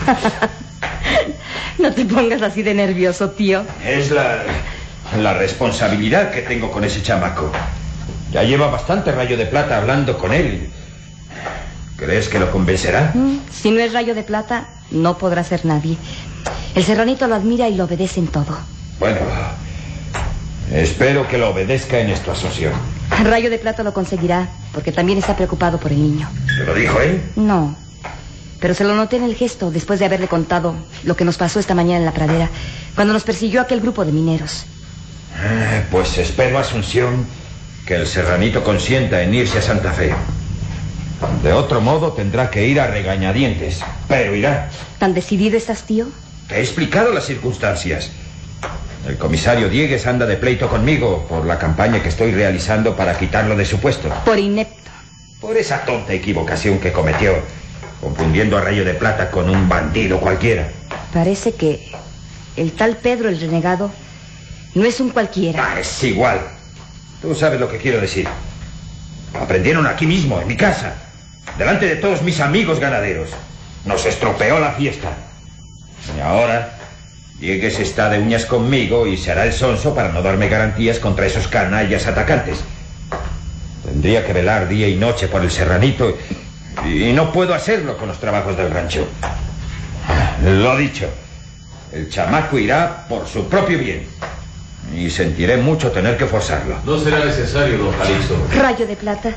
No te pongas así de nervioso, tío. Es la responsabilidad que tengo con ese chamaco. Ya lleva bastante Rayo de Plata hablando con él. ¿Crees que lo convencerá? Si no es Rayo de Plata, no podrá ser nadie. El serranito lo admira y lo obedece en todo. Bueno, espero que lo obedezca en esta Asunción. Rayo de Plata lo conseguirá, porque también está preocupado por el niño. ¿Te lo dijo él? No, pero se lo noté en el gesto después de haberle contado lo que nos pasó esta mañana en la pradera, cuando nos persiguió aquel grupo de mineros. Pues espero, Asunción, que el serranito consienta en irse a Santa Fe. De otro modo tendrá que ir a regañadientes, pero irá. ¿Tan decidido estás, tío? Te he explicado las circunstancias. El comisario Diegues anda de pleito conmigo por la campaña que estoy realizando para quitarlo de su puesto. Por inepto. Por esa tonta equivocación que cometió, confundiendo a Rayo de Plata con un bandido cualquiera. Parece que el tal Pedro el renegado no es un cualquiera. Es igual. Tú sabes lo que quiero decir. Aprendieron aquí mismo, en mi casa, delante de todos mis amigos ganaderos. Nos estropeó la fiesta. Y ahora Diegues está de uñas conmigo y se hará el sonso para no darme garantías contra esos canallas atacantes. Tendría que velar día y noche por el serranito y no puedo hacerlo con los trabajos del rancho. Lo dicho, el chamaco irá por su propio bien y sentiré mucho tener que forzarlo. No será necesario, don Calixto. Rayo de Plata.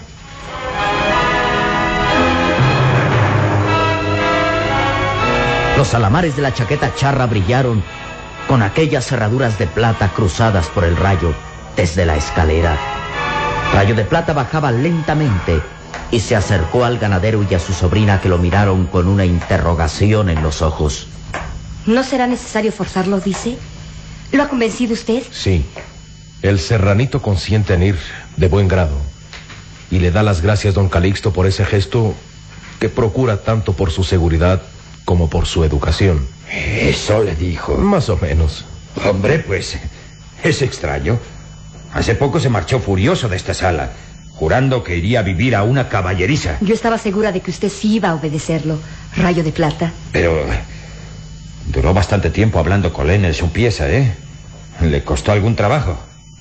Los alamares de la chaqueta charra brillaron con aquellas cerraduras de plata cruzadas por el rayo desde la escalera. Rayo de Plata bajaba lentamente y se acercó al ganadero y a su sobrina, que lo miraron con una interrogación en los ojos. ¿No será necesario forzarlo, dice? ¿Lo ha convencido usted? Sí. El serranito consiente en ir de buen grado. Y le da las gracias, don Calixto, por ese gesto que procura tanto por su seguridad como por su educación. ¿Eso le dijo? Más o menos. Hombre, pues, es extraño. Hace poco se marchó furioso de esta sala, jurando que iría a vivir a una caballeriza. Yo estaba segura de que usted sí iba a obedecerlo, Rayo de Plata. Pero duró bastante tiempo hablando con él en su pieza, ¿eh? ¿Le costó algún trabajo?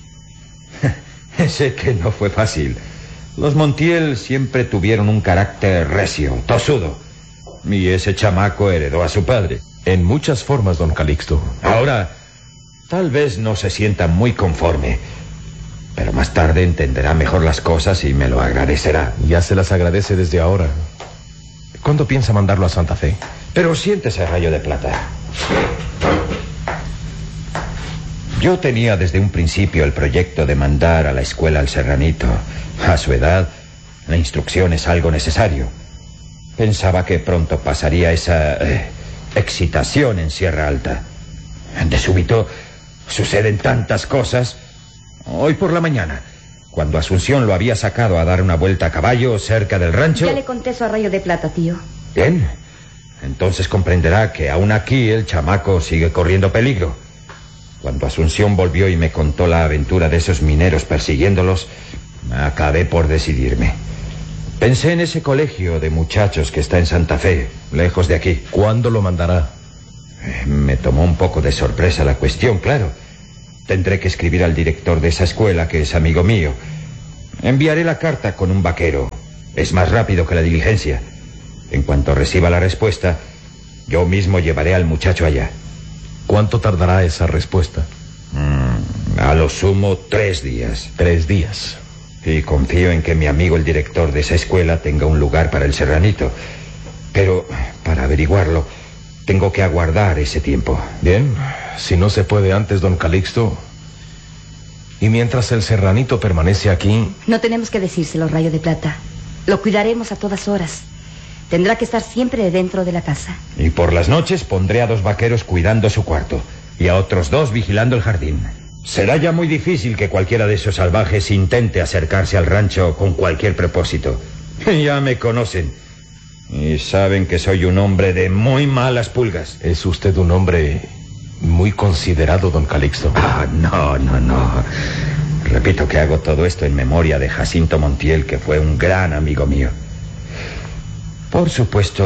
Sé que no fue fácil. Los Montiel siempre tuvieron un carácter recio, tosudo. Y ese chamaco heredó a su padre. En muchas formas, don Calixto. Ahora, tal vez no se sienta muy conforme, pero más tarde entenderá mejor las cosas y me lo agradecerá. Ya se las agradece desde ahora. ¿Cuándo piensa mandarlo a Santa Fe? Pero siéntese, Rayo de Plata. Yo tenía desde un principio el proyecto de mandar a la escuela al serranito. A su edad, la instrucción es algo necesario. Pensaba que pronto pasaría esa excitación en Sierra Alta. De súbito suceden tantas cosas. Hoy por la mañana, cuando Asunción lo había sacado a dar una vuelta a caballo cerca del rancho... Ya le conté eso a Rayo de Plata, tío. Bien. Entonces comprenderá que aún aquí el chamaco sigue corriendo peligro. Cuando Asunción volvió y me contó la aventura de esos mineros persiguiéndolos, acabé por decidirme. Pensé en ese colegio de muchachos que está en Santa Fe, lejos de aquí. ¿Cuándo lo mandará? Me tomó un poco de sorpresa la cuestión, claro. Tendré que escribir al director de esa escuela, que es amigo mío. Enviaré la carta con un vaquero. Es más rápido que la diligencia. En cuanto reciba la respuesta, yo mismo llevaré al muchacho allá. ¿Cuánto tardará esa respuesta? A lo sumo 3 días. 3 días. Y confío en que mi amigo el director de esa escuela tenga un lugar para el serranito. Pero para averiguarlo, tengo que aguardar ese tiempo. Bien, si no se puede antes, don Calixto. Y mientras el serranito permanece aquí... No tenemos que decírselo, Rayo de Plata. Lo cuidaremos a todas horas. Tendrá que estar siempre dentro de la casa. Y por las noches pondré a 2 vaqueros cuidando su cuarto y a otros 2 vigilando el jardín. Será ya muy difícil que cualquiera de esos salvajes intente acercarse al rancho con cualquier propósito. Ya me conocen y saben que soy un hombre de muy malas pulgas. Es usted un hombre muy considerado, don Calixto. No. Repito que hago todo esto en memoria de Jacinto Montiel, que fue un gran amigo mío. Por supuesto,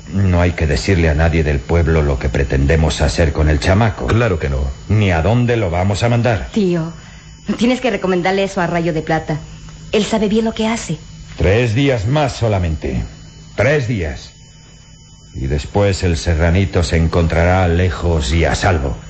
No hay que decirle a nadie del pueblo lo que pretendemos hacer con el chamaco. Claro que no. Ni a dónde lo vamos a mandar. Tío, no tienes que recomendarle eso a Rayo de Plata. Él sabe bien lo que hace. 3 días más solamente. 3 días. Y después el serranito se encontrará lejos y a salvo.